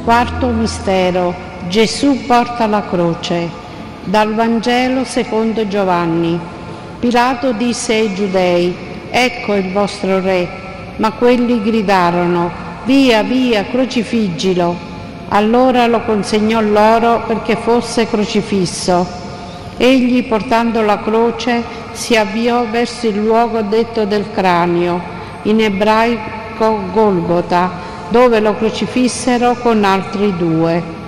Quarto mistero. Gesù porta la croce. Dal Vangelo secondo Giovanni. Pilato disse ai Giudei: «Ecco il vostro re». Ma quelli gridarono: «Via, via, crocifiggilo». Allora lo consegnò loro perché fosse crocifisso. Egli, portando la croce, si avviò verso il luogo detto del cranio, in ebraico Golgota, dove lo crocifissero con altri 2.